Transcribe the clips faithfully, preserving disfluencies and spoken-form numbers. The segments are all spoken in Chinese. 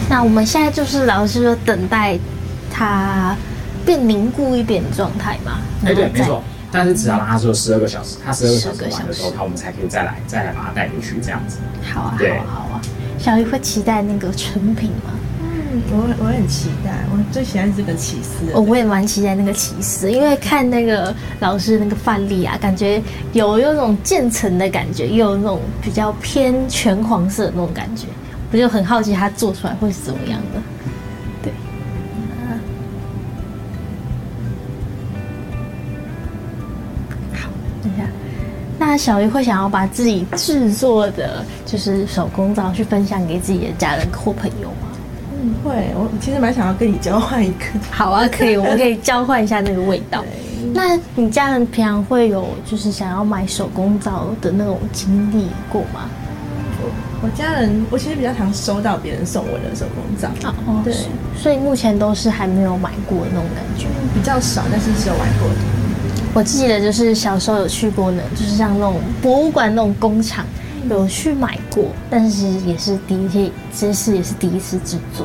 那我们现在就是老师说等待它变凝固一点的状态嘛？ 哎，对，没错。但是只要让它做十二个小时，它十二个小时完的时候，它我们才可以再来再来把它带回去这样子。 好啊，好啊，好啊。小鱼会期待那个成品吗？ 嗯，我我很期待，我最喜欢这个起司。 哦，我也蛮期待那个起司，因为看那个老师那个范例啊，感觉有有种渐层的感觉，又有那种比较偏全黄色的那种感觉，我就很好奇它做出来会是怎么样的。对，好，等一下。那小鱼会想要把自己制作的，就是手工皂去分享给自己的家人或朋友吗？ 嗯，会。我其实蛮想要跟你交换一个。 好啊，可以，我们可以交换一下那个味道。那你家人平常会有就是想要买手工皂的那种经历过吗？ 我我家人，我其实比较常收到别人送我的手工皂。 哦，对，所以目前都是还没有买过的那种感觉。 比较少，但是是有买过的。 我记得就是小时候有去过呢，就是像那种博物馆那种工厂有去买过，但是也是第一次，这次也是第一次制作。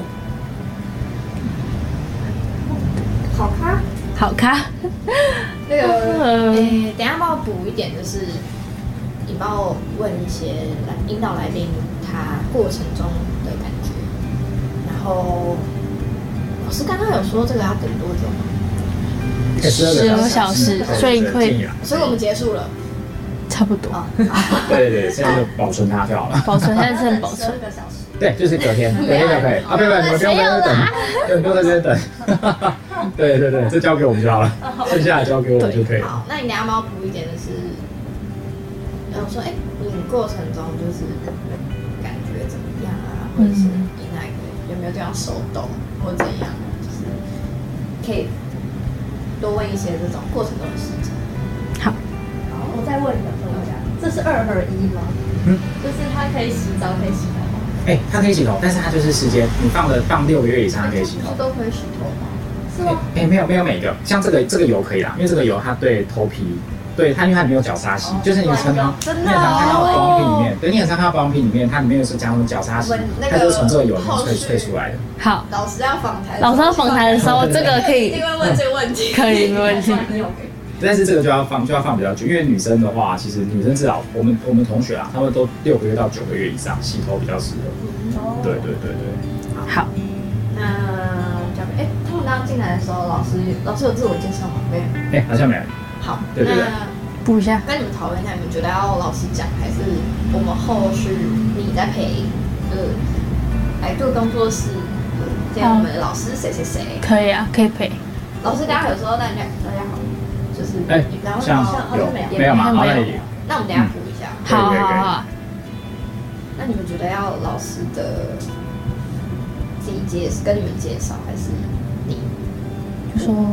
好咖， 好咖。 那个，呃、欸，等一下帮我补一点，就是你帮我问一些来引导来宾他过程中的感觉，然后老师刚刚有说这个要等多久吗？ 十二个小时，所以会， 所以我们结束了， 差不多。 对对对，现在就保存它就好了。 保存，现在是保存。 十二个小时。 对，就是隔天，隔天就可以。啊，不不，你们不用在这等，对，不用在这边等。对对对，这交给我们就好了，剩下的交给我们就可以了。 好，那你等下帮我补一点的是，然后说，哎，你过程中就是感觉怎么样啊，或者是你那个有没有地方手抖或怎样，就是可以。多问一些这种过程中的事情。 好， 好，我再问一个，问一下，这是二合一吗？嗯，就是它可以洗澡，可以洗头吗？ 哎、欸，它可以洗头，但是它就是时间，你放了放六个月以上，它可以洗头。 都可以洗头吗？ 是吗？ 哎、欸，没有没有每个，像这个这个油可以啦，因为这个油它对头皮，对它因为它里面有角鲨烯，哦、就是你常常你很常看到保养品里面，对你很常看到保养品里面，它里面是加入角鲨烯，它就是从这个油里面萃萃出来的。 好， 老师要访谈， 老师要访谈的时候，这个可以， 因为问这个问题， 可以没问题。 但是这个就要放就要放比较久，因为女生的话，其实女生至少我们我们同学啊，他们都六个月到九个月以上洗头比较适合。嗯、对对对对。 好， 那交给哎，他们刚刚进来的时候，老师老师有自我介绍吗？没有。 哎、欸，好像没有。 好， 对对对。 补一下。 跟你们讨论一下，你们觉得要老师讲，还是我们后续你在陪呃来做工作室？见我们的老师谁谁谁？ 可以啊，可以陪。 老师刚刚有说大家大家好。就是哎，像有没有吗？好，那里， 那我们等一下补一下。 好好好。 那你们觉得要老师的自己介跟你们介绍，还是你？ 就说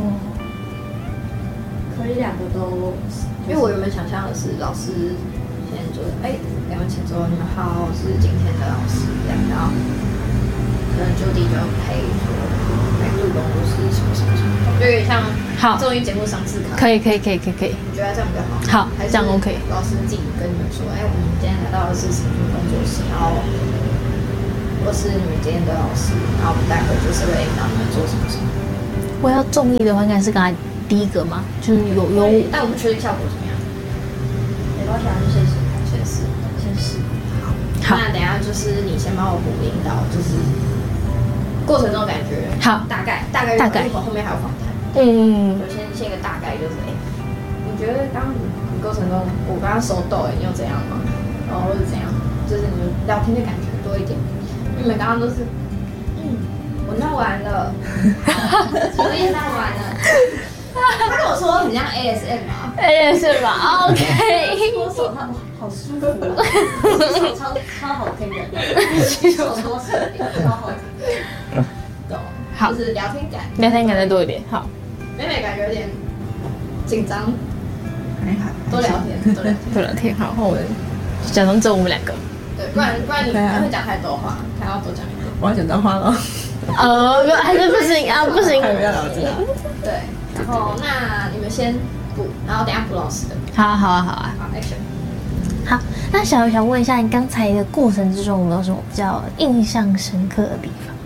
可以两个都， 因为我原本想象的是老师先说，哎，两位请坐，你们好，我是今天的老师，这样，然后可能就地就陪说来做工作室什么什么什么。就有点像综艺节目上次考， 可以可以可以可以可以。 你觉得这样比较好？ 好，还是这样 OK。 老师自己跟你们说，哎，我们今天来到的是什么工作室，然后我是你们今天的老师，然后我们待会就是会引导你们做什么什么。 我要中意的话，应该是刚才第一个嘛，就是有有。 但我们确定效果怎么样？ 没关系，就先试， 先试， 先试。 好，那等一下就是你先帮我补引导，就是过程中的感觉。 好， 大概大概大概， 后面还有访谈。 嗯， 首先先一个大概就是，哎、欸，你觉得刚你过程中我刚刚手抖，哎，你有怎样吗？然后或者怎样，就是你们聊天的感觉多一点。你们刚刚都是，嗯，我弄完了，我也弄完了。他跟我说很像 A S M 啊 ，A S M 啊 ，OK。 我手他好舒服，手超超好听的，手多声超好听。 懂， 好， 就是聊天感， 聊天感再多一点，好。 妹妹感觉有点紧张，还好，多聊天，多聊天， 多聊天，好，我们假装只有我们两个。 对，不然不然你可能会讲太多话，还要多讲一点。 我要讲脏话了。 呃，还是不行啊，不行。 不要老师。 对，然后那你们先补，然后等下补老师的。 好啊，好啊，好啊。 好 ，action。 好，那小鱼想问一下，你刚才的过程之中有没有什么比较印象深刻的地方？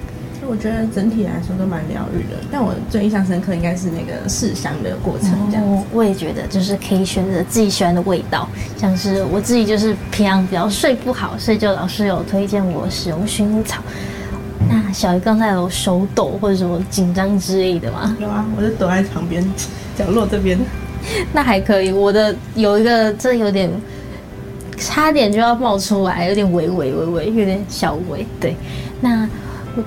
就我觉得整体来说都蛮疗愈的，但我最印象深刻应该是那个试香的过程这样子。 哦，我也觉得就是可以选择自己喜欢的味道，像是我自己就是平常比较睡不好，所以就老师有推荐我使用薰衣草。那小鱼刚才有手抖或者什么紧张之类的吗？ 有啊，我就躲在旁边角落这边。 那还可以，我的有一个真的有点差点就要冒出来，有点微微微微，有点小微。对，那我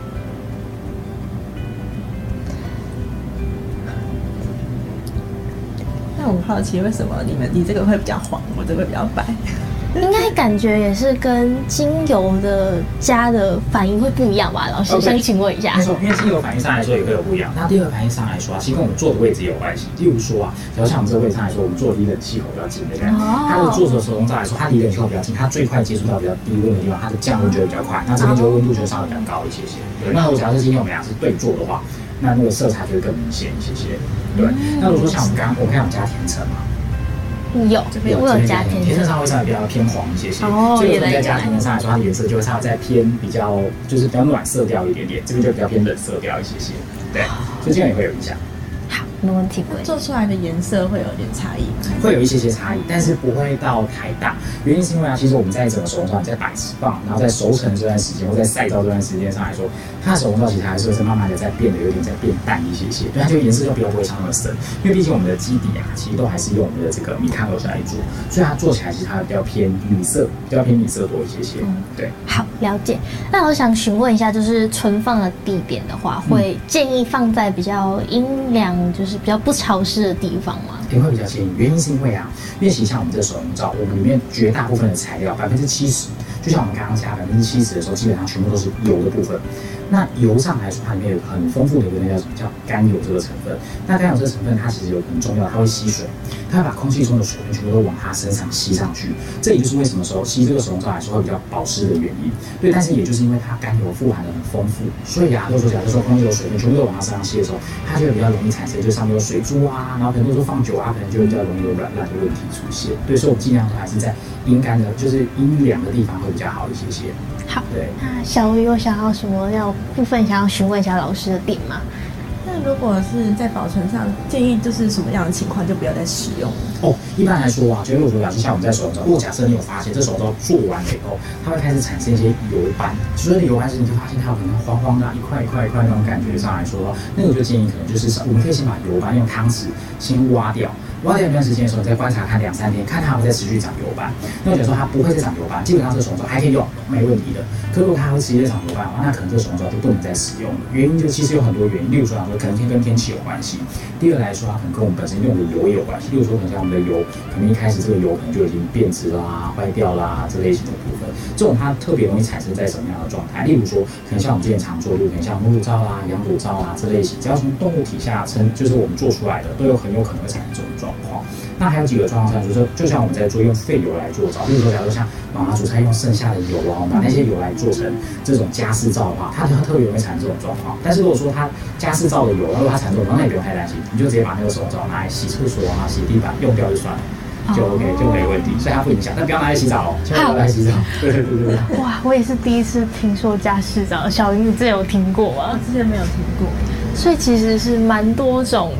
那我好奇为什么你们你这个会比较黄，我这个会比较白？ 应该感觉也是跟精油的加的反应会不一样吧？老师， Okay. 想请问一下。 没错，因为精油反应上来说也会有不一样。那第二个反应上来说啊，其实跟我们坐的位置也有关系。例如说啊，假如像我们这个位置上来说，我们坐的离冷气口比较近，对不对？ 哦它的坐着手动罩来说，它离冷气口比较近，它最快接触到比较低温的地方，它的降温就会比较快。那这边就温度就会稍微比较高一些些。对，那如果假设今天我们俩是对坐的话，那那个色彩就会更明显一些些。对，那如果说像我们刚刚我们看我们加甜橙嘛。 有，我有加甜橙， 甜橙稍微稍微比较偏黄一些些， 哦， 所以我们在加甜橙上来说，它的颜色就会稍微再偏比较，就是比较暖色调一点点，这边就比较偏冷色调一些些，对，所以这样也会有影响。 好，没问题，不会。 做出来的颜色会有点差异吗？ 会有一些些差异，但是不会到太大。原因是因为啊，其实我们在整个手工皂在摆放，然后在熟成这段时间，或在晒皂这段时间上来说，它的手工皂其实还是会慢慢的在变得有点在变淡一些些，对，它就颜色就比较不会像那么深，因为毕竟我们的基底啊，其实都还是用我们的这个米糠油来做，所以它做起来其实它比较偏米色，比较偏米色多一些些，对。 好，了解。那我想询问一下，就是存放的地点的话，会建议放在比较阴凉，就是比较不潮湿的地方吗？ 也会比较建议，原因是因为啊，因为其实像我们这个手工皂，我们里面绝大部分的材料，百分之七十，就像我们刚刚加百分之七十的时候，基本上全部都是油的部分。那油上来说，它里面有很丰富的一个那叫什么叫甘油这个成分。那甘油这个成分，它其实有很重要，它会吸水，它会把空气中的水分全部都往它身上吸上去。这也就是为什么说吸这个手工皂来说会比较保湿的原因。对，但是也就是因为它甘油富含的很丰富，所以啊，如果说假设说空气有水分全部都往它身上吸的时候，它就会比较容易产生，就上面有水珠啊，然后可能说放久啊，可能就会比较容易有软烂的问题出现。对，所以我们尽量都还是在阴干的，就是阴凉的地方会比较好一些些。 好， 对。 那小鱼有想要什么要部分想要询问一下老师的点吗？ 那如果是在保存上，建议就是什么样的情况就不要再使用了。 哦，一般来说啊，就如果说假设像我们在手工皂，如果假设你有发现这手工皂做完了以后，它会开始产生一些油斑，所以油斑时你就发现它有可能黄黄的、啊、一块一块一块那种感觉上来说，那个就建议可能就是我们可以先把油斑用汤匙先挖掉。挖掉一段时间的时候，你再观察看两三天，看它会再持续长油斑。那我觉得说它不会再长油斑，基本上这个手工皂还可以用，没问题的。可如果它会持续再长油斑的话，那可能这个手工皂就不能再使用了。原因就其实有很多原因，例如说，说可能跟天气有关系。第二来说，它可能跟我们本身用的油也有关系。例如说，可能像我们的油，可能一开始这个油可能就已经变质啦、坏掉啦这类型的部分。这种它特别容易产生在什么样的状态？例如说，可能像我们之前常做，就可能像母乳皂啦、羊乳皂啦这类型，只要从动物体下称，就是我们做出来的，都有很有可能会产生这种状况。那还有几个状况下，就是说，就像我们在做用废油来做皂，比如说，假如像妈妈煮菜用剩下的油啊，我们把那些油来做成这种家事皂的话，它就特别容易产生这种状况。但是如果说它家事皂的油，如果它产生这种状况，那也不用太担心，你就直接把那个手皂拿来洗厕所啊、洗地板，用掉就算了。就 OK 就没问题，所以它不影响，但不要拿来洗澡哦，千万不要拿来洗澡。对对对对。 哇，我也是第一次听说家事皂，小鱼你之前有听过吗？ 之前没有听过。 所以其实是蛮多种